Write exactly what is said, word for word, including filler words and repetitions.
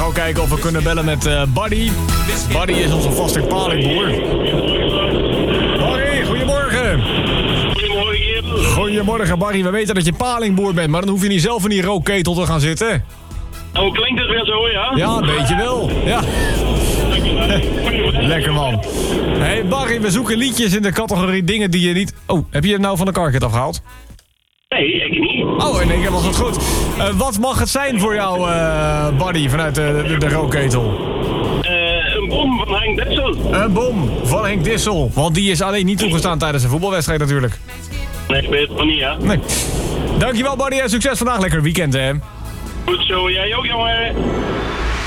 gewoon kijken of we kunnen bellen met uh, Buddy. Buddy is onze vaste palingboer. Barry, goedemorgen. Goedemorgen. Goedemorgen, Barry. We weten dat je palingboer bent, maar dan hoef je niet zelf in die rookketel te gaan zitten. Oh, klinkt het weer zo, ja? Ja, een beetje wel. Ja. Lekker man. Hé hey Barry, we zoeken liedjes in de categorie dingen die je niet... Oh, heb je het nou van de carkit afgehaald? Nee, ik niet. Oh, in één keer was het goed. Uh, wat mag het zijn voor jou, uh, Buddy, vanuit de, de, de rookketel? Uh, een bom van Henk Dessel. Een bom van Henk Dissel. Want die is alleen niet toegestaan tijdens een voetbalwedstrijd natuurlijk. Nee, ik weet het nog niet, ja. Nee. Dankjewel, Buddy, en succes vandaag. Lekker weekend, hè. Goed zo, jij ook, jongen.